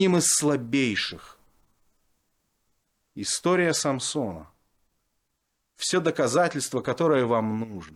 одним из слабейших. История Самсона. Все доказательство, которое вам нужно.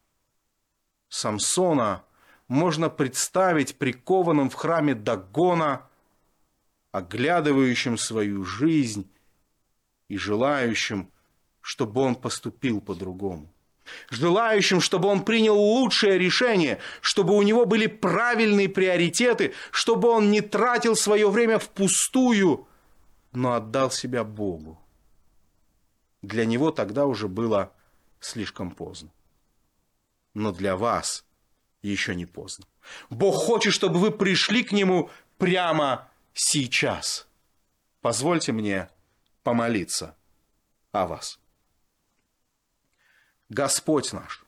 Самсона можно представить прикованным в храме Дагона, оглядывающим свою жизнь и желающим, чтобы он поступил по-другому. Желающим, чтобы он принял лучшее решение, чтобы у него были правильные приоритеты, чтобы он не тратил свое время впустую, но отдал себя Богу. Для него тогда уже было слишком поздно. Но для вас еще не поздно. Бог хочет, чтобы вы пришли к Нему прямо сейчас. Позвольте мне помолиться о вас. Господь наш,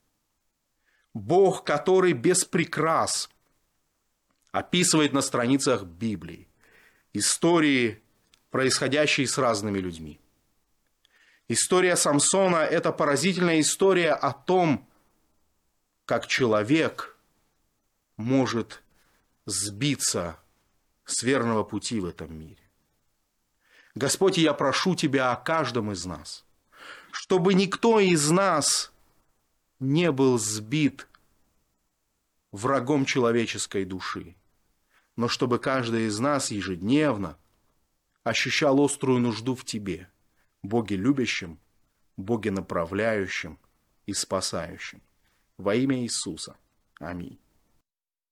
Бог, который без прикрас описывает на страницах Библии истории, происходящие с разными людьми. История Самсона – это поразительная история о том, как человек может сбиться с верного пути в этом мире. Господь, я прошу Тебя о каждом из нас, чтобы никто из нас не был сбит врагом человеческой души, но чтобы каждый из нас ежедневно ощущал острую нужду в Тебе, Боге любящем, Боге направляющем и спасающем. Во имя Иисуса. Аминь.